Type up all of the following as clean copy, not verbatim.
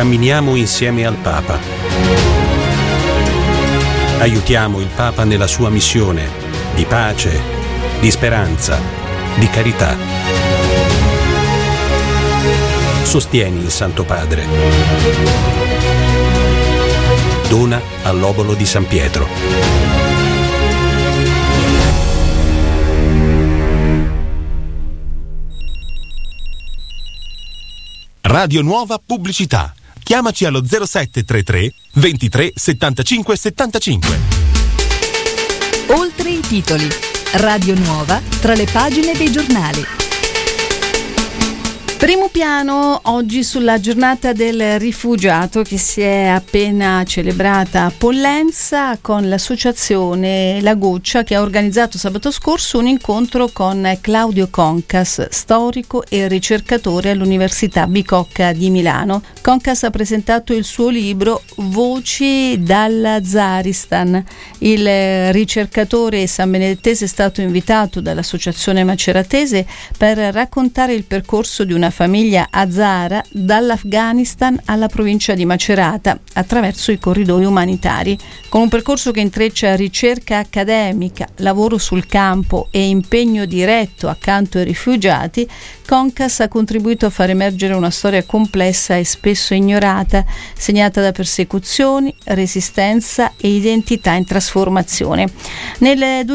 Camminiamo insieme al Papa. Aiutiamo il Papa nella sua missione di pace, di speranza, di carità. Sostieni il Santo Padre. Dona all'Obolo di San Pietro. Radio Nuova Pubblicità. Chiamaci allo 0733 23 75 75. Oltre i titoli. Radio Nuova tra le pagine dei giornali. Primo piano oggi sulla giornata del rifugiato che si è appena celebrata a Pollenza con l'associazione La Goccia, che ha organizzato sabato scorso un incontro con Claudio Concas, storico e ricercatore all'Università Bicocca di Milano. Concas ha presentato il suo libro Voci dall'Azaristan. Il ricercatore sanbenedettese è stato invitato dall'associazione maceratese per raccontare il percorso di una famiglia Hazara dall'Afghanistan alla provincia di Macerata attraverso i corridoi umanitari. Con un percorso che intreccia ricerca accademica, lavoro sul campo e impegno diretto accanto ai rifugiati, Concas ha contribuito a far emergere una storia complessa e spesso ignorata, segnata da persecuzioni, resistenza e identità in trasformazione. Nel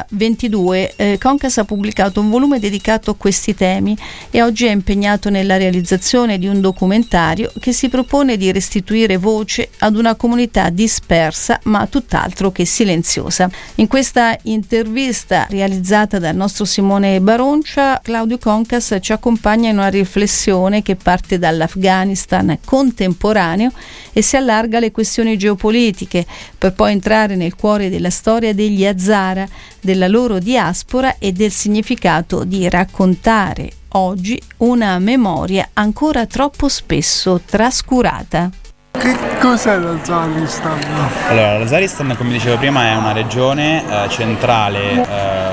2022 Concas ha pubblicato un volume dedicato a questi temi e oggi è impegnato nella realizzazione di un documentario che si propone di restituire voce ad una comunità dispersa ma tutt'altro che silenziosa. In questa intervista realizzata dal nostro Simone Baroncia, Claudio Concas ci accompagna in una riflessione che parte dall'Afghanistan contemporaneo e si allarga alle questioni geopolitiche, per poi entrare nel cuore della storia degli Hazara, della loro diaspora e del significato di raccontare oggi una memoria ancora troppo spesso trascurata. Che cos'è l'Azaristan? Allora, l'Azaristan, come dicevo prima, è una regione centrale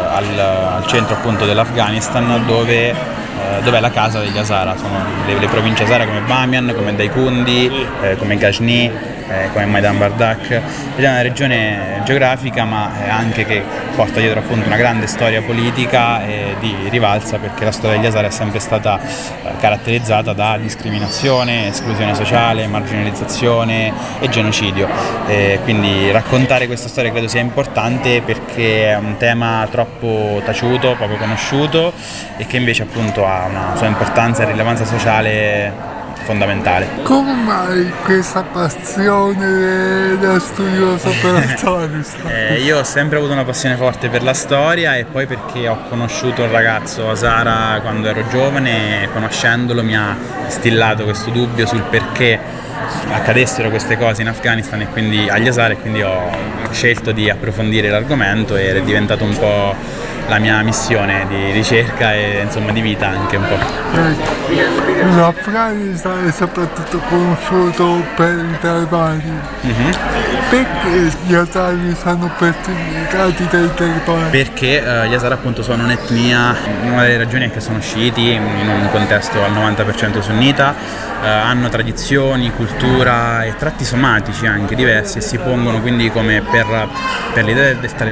al centro appunto dell'Afghanistan dove è la casa degli Hazara. Sono le province Hazara come Bamiyan, come Daikundi, come Ghazni, come Maidan Bardak. Ed è una regione geografica ma anche che porta dietro appunto una grande storia politica e di rivalsa, perché la storia degli Hazara è sempre stata caratterizzata da discriminazione, esclusione sociale, marginalizzazione e genocidio. Quindi raccontare questa storia credo sia importante perché è un tema troppo taciuto, poco conosciuto e che invece appunto ha una sua importanza e rilevanza sociale fondamentale. Come mai questa passione da studioso per l'Azaristan? Io ho sempre avuto una passione forte per la storia e poi perché ho conosciuto un ragazzo Hazara quando ero giovane e conoscendolo mi ha instillato questo dubbio sul perché accadessero queste cose in Afghanistan e quindi agli Hazara, e quindi ho scelto di approfondire l'argomento ed è diventato un po' la mia missione di ricerca e insomma di vita anche un po'. L'Afghanistan è soprattutto conosciuto per i talebani. Perché gli Hazari sono perseguitati dai talebani? Perché gli Hazara appunto sono un'etnia, una delle ragioni è che sono sciiti in un contesto al 90% sunnita, hanno tradizioni, cultura e tratti somatici anche diversi e si pongono quindi come per l'idea del